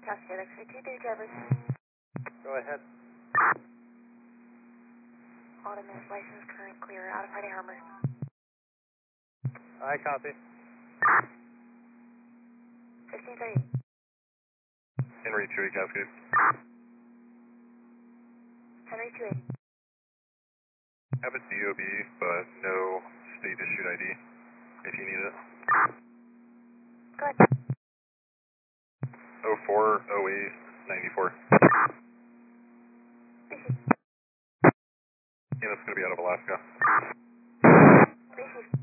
Cascade X-ray 2 drivers. Go ahead. Automatic license, current clear, out of Friday Harbor. I copy. 1530. Henry 2 Cascade. Henry 28. Have a DOB, but no state issued ID if you need it. Go ahead. 04 08 94. Receive. And it's going to be out of Alaska. Receive.